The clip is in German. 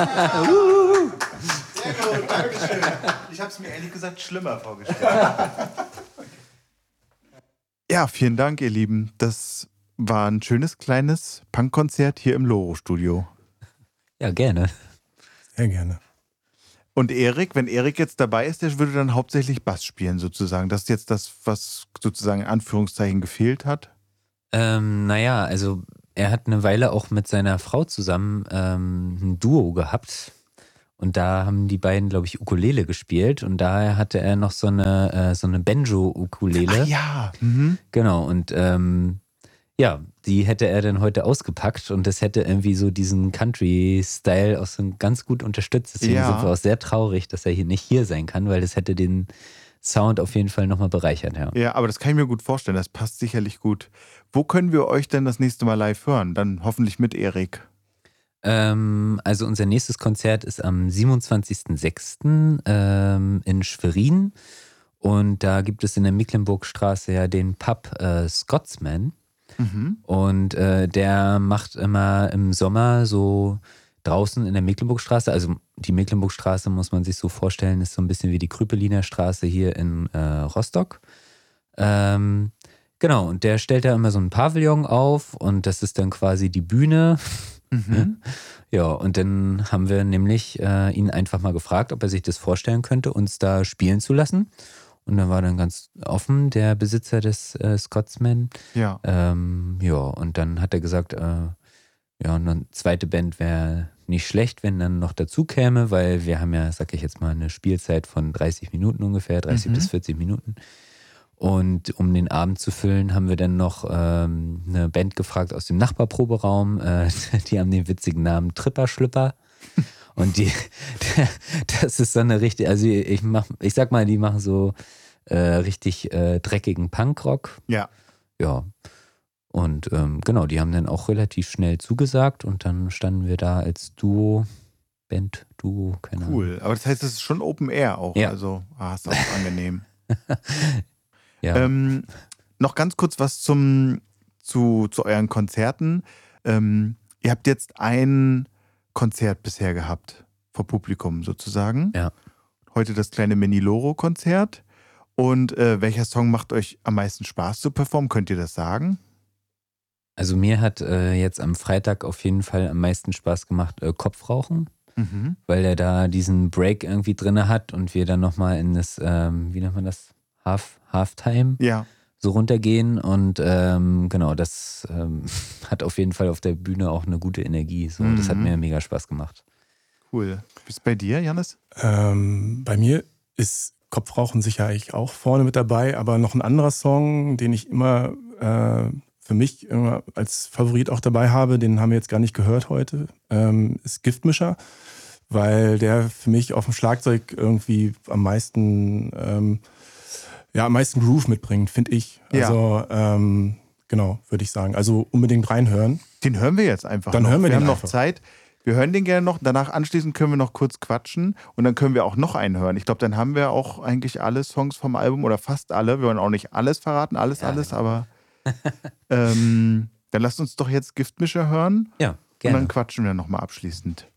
Sehr gut, Dankeschön. Ich habe es mir ehrlich gesagt schlimmer vorgestellt. Ja, vielen Dank, ihr Lieben. Das war ein schönes kleines Punkkonzert hier im Loro-Studio. Ja, gerne. Sehr gerne. Und Erik, wenn Erik jetzt dabei ist, der würde dann hauptsächlich Bass spielen sozusagen. Das ist jetzt das, was sozusagen in Anführungszeichen gefehlt hat. Naja, also er hat eine Weile auch mit seiner Frau zusammen ein Duo gehabt. Und da haben die beiden, glaube ich, Ukulele gespielt. Und daher hatte er noch so eine Banjo-Ukulele. Ach ja. Genau, und ja, die hätte er dann heute ausgepackt und das hätte irgendwie so diesen Country-Style auch so ganz gut unterstützt. Deswegen sind wir auch sehr traurig, dass er hier nicht hier sein kann, weil das hätte den Sound auf jeden Fall nochmal bereichert. Ja, aber das kann ich mir gut vorstellen. Das passt sicherlich gut. Wo können wir euch denn das nächste Mal live hören? Dann hoffentlich mit Erik. Also unser nächstes Konzert ist am 27.06. In Schwerin. Und da gibt es in der Mecklenburgstraße ja den Pub Scotsman. Und der macht immer im Sommer so draußen in der Mecklenburgstraße, also die Mecklenburgstraße muss man sich so vorstellen, ist so ein bisschen wie die Krüppeliner Straße hier in Rostock. Genau, und der stellt da immer so ein Pavillon auf und das ist dann quasi die Bühne. Ja, und dann haben wir nämlich ihn einfach mal gefragt, ob er sich das vorstellen könnte, uns da spielen zu lassen. Und dann war dann ganz offen der Besitzer des Scotsman. Ja. Ja, und dann hat er gesagt, ja, eine zweite Band wäre nicht schlecht, wenn dann noch dazu käme, weil wir haben ja, sag ich jetzt mal, eine Spielzeit von 30 Minuten ungefähr, 30 bis 40 Minuten. Und um den Abend zu füllen, haben wir dann noch eine Band gefragt aus dem Nachbarproberaum. Die haben den witzigen Namen Tripperschlüpper. Und das ist so eine richtig, also ich sag mal, die machen so richtig dreckigen Punkrock. Ja. Ja. Und genau, die haben dann auch relativ schnell zugesagt und dann standen wir da als Duo, Band-Duo, keine Ahnung. Cool, aber das heißt, es ist schon Open Air auch, Ja. also ist auch angenehm. Ja. Noch ganz kurz was zu euren Konzerten. Ihr habt jetzt ein Konzert bisher gehabt, vor Publikum sozusagen. Ja. Heute das kleine Mini-Loro-Konzert. Und welcher Song macht euch am meisten Spaß zu performen? Könnt ihr das sagen? Also mir hat jetzt am Freitag auf jeden Fall am meisten Spaß gemacht Kopfrauchen, weil er da diesen Break irgendwie drin hat und wir dann nochmal in das, wie nennt man das, Halftime so runtergehen und genau, das hat auf jeden Fall auf der Bühne auch eine gute Energie. So, das hat mir mega Spaß gemacht. Cool. Wie ist es bei dir, Jannis? Bei mir ist Kopfrauchen sicherlich auch vorne mit dabei, aber noch ein anderer Song, den ich immer für mich immer als Favorit auch dabei habe, den haben wir jetzt gar nicht gehört heute, ist Giftmischer, weil der für mich auf dem Schlagzeug irgendwie am meisten Groove mitbringt, finde ich. Also genau, würde ich sagen. Also unbedingt reinhören. Den hören wir jetzt einfach Dann noch. hören wir den haben einfach. noch Zeit. Wir hören den gerne noch. Danach anschließend können wir noch kurz quatschen und dann können wir auch noch einen hören. Ich glaube, dann haben wir auch eigentlich alle Songs vom Album oder fast alle. Wir wollen auch nicht alles verraten, alles, aber dann lasst uns doch jetzt Giftmischer hören. Ja, gerne. Und dann quatschen wir nochmal abschließend.